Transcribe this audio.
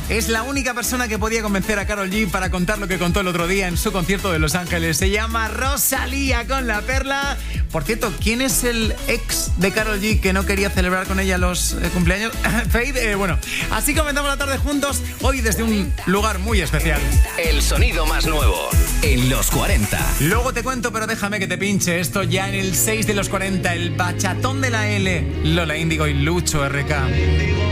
Es la única persona que podía convencer a Karol G para contar lo que contó el otro día en su concierto de Los Ángeles. Se llama Rosalía con La Perla. Por cierto, ¿quién es el ex de Karol G que no quería celebrar con ella los cumpleaños? Fade. Bueno, así comenzamos la tarde juntos, hoy desde un lugar muy especial. El sonido más nuevo en los 40. Luego te cuento, pero déjame que te pinche esto ya en el 6 de los 40, el bachatón de la L, Lola Índigo y Lucho RK.